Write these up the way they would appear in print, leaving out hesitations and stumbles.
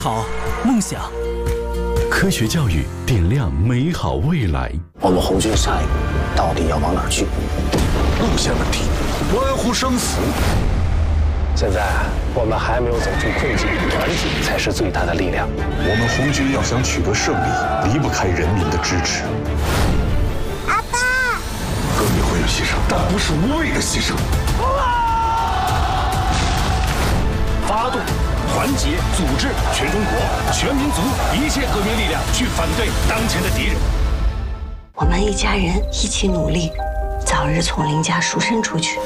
好，梦想。 科学教育点亮美好未来。 我们红军下一步到底要往哪儿去？ 路线问题，关乎生死。 现在我们还没有走出困境，团结才是最大的力量。 我们红军要想取得胜利，离不开人民的支持。 阿爸， 革命会有牺牲，但不是无谓的牺牲。 发动、团结、组织全中国、全民族一切革命力量，去反对当前的敌人。 我们一家人一起努力，早日从林家赎身出去。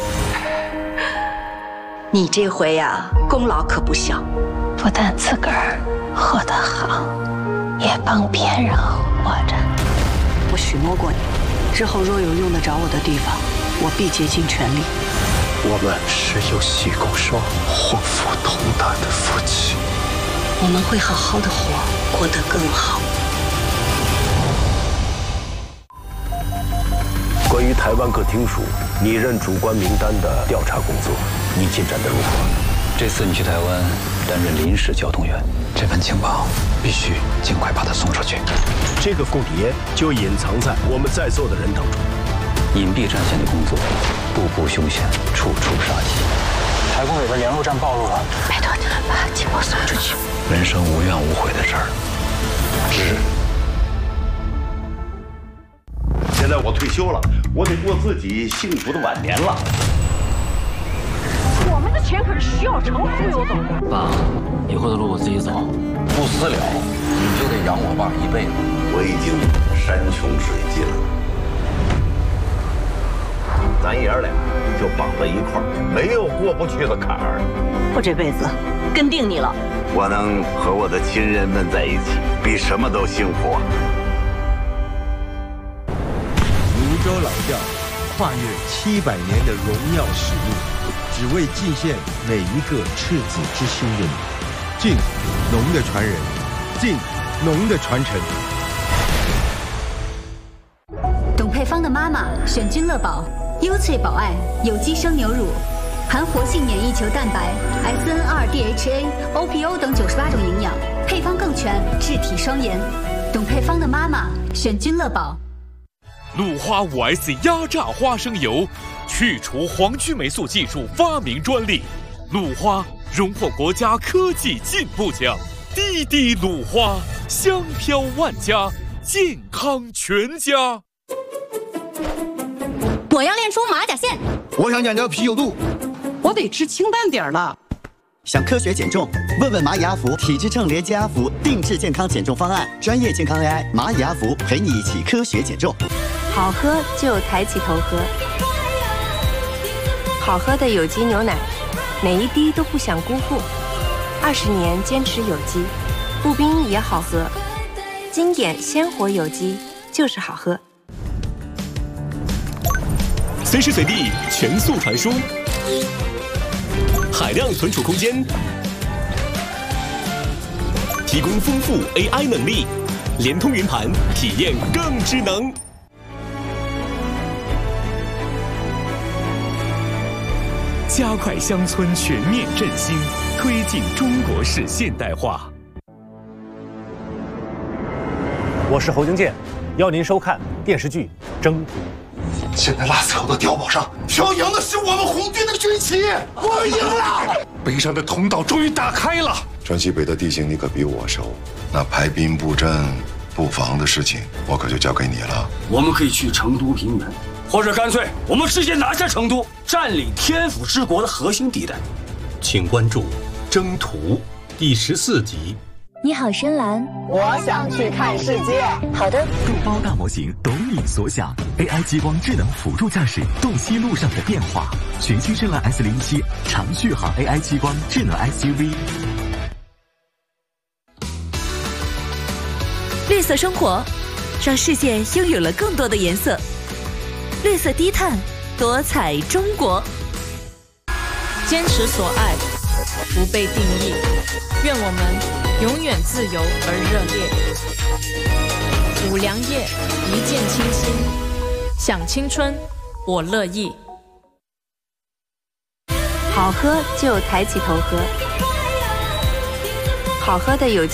你这回呀，功劳可不小，不但自个儿活得好，也帮别人活着。我许诺过你，之后若有用得着我的地方，我必竭尽全力。 我们是有血共霜、祸福同担的夫妻。 我们会好好的活，活得更好。 关于台湾各厅属拟任主官名单的调查工作，你进展得如何？ 这次你去台湾担任临时交通员，这份情报必须尽快把它送出去。 这个凤蝶就隐藏在我们在座的人当中。 隐蔽战线的工作，步步凶险，处处杀机。 台工委的联络站暴露了， 拜托你了，把请我送出去。 人生无怨无悔的事儿。 是。 现在我退休了，我得过自己幸福的晚年了。 我们的钱可是需要城府有走。 爸，以后的路我自己走。 不私了，你就得养我爸一辈子。我已经山穷水尽了。咱爷儿俩就绑在一块儿，没有过不去的坎儿。 我这辈子跟定你了。 我能和我的亲人们在一起，比什么都幸福。 泸州老调跨越700年的荣耀使命，只为尽献每一个赤子之心的你。敬农的传人，敬农的传承。 董佩芳的妈妈选君乐宝。优萃保爱有机生牛乳，含活性免疫球蛋白、SNR、DHA、OPO 等98种营养，配方更全，治体双颜。董佩芳的妈妈选君乐宝。 鲁花5S 压榨花生油，去除黄曲霉素技术发明专利。鲁花荣获国家科技进步奖。滴滴鲁花，香飘万家，健康全家。 我要练出马甲线， 我想讲究啤酒肚， 我得吃清淡点了。 想科学减重，问问蚂蚁阿福体脂秤连接阿福定制健康减重方案，专业健康 AI 蚂蚁阿福陪你一起科学减重。 好喝就抬起头喝，好喝的有机牛奶，每一滴都不想辜负。20年坚持有机，步冰也好喝，经典鲜活有机就是好喝。 随时随地全速传输，海量存储空间，提供丰富 AI 能力，联通云盘，体验更智能。 加快乡村全面振兴，推进中国式现代化。 我是侯京健，邀您收看电视剧《征途》。 现在拉斯考的碉堡上飘扬的是我们红军的军旗，我们赢了！北上的通道终于打开了。 川西北的地形你可比我熟，那排兵布阵、布防的事情，我可就交给你了。 我们可以去成都平原，或者干脆我们直接拿下成都，占领天府之国的核心地带。 请关注《征途》第14集。 你好，深蓝。 我想去看世界。 好的。 众包大模型懂你所想 ，AI 激光智能辅助驾驶，洞悉路上的变化。全新深蓝 S07长续航 AI 激光智能 SUV。 绿色生活，让世界拥有了更多的颜色。绿色低碳，多彩中国。 坚持所爱，不被定义。愿我们永远自由而热烈。五粮液，一见倾心，想青春，我乐意。 好喝就抬起头喝， 好喝的有机